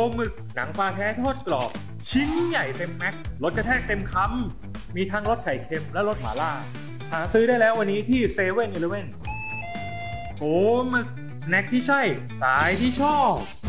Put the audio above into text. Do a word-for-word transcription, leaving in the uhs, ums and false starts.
หมึกหนังปลาแท้ทอดกรอบชิ้นใหญ่เต็มแม็กรสกระแทกเต็มคำมีทั้งรสไข่เค็มและรสหม่าล่าหาซื้อได้แล้ววันนี้ที่เซเว่นอีเลฟเว่นโกหมึกสแน็คที่ใช่สไตล์ที่ชอบ